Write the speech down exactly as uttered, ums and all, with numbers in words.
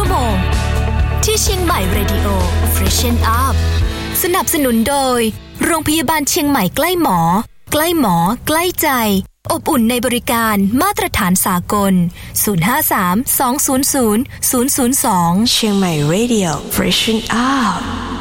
วโมงที่เชียงใหม่ Radio Freshen Up สนับสนุนโดยโรงพยาบาลเชียงใหม่ใกล้หมอใกล้หมอใกล้ใจอบอุ่นในบริการมาตรฐานสากลศูนย์ ห้า สาม สอง ศูนย์ ศูนย์ ศูนย์ ศูนย์ สองเชียงใหม่ Radio Freshen Up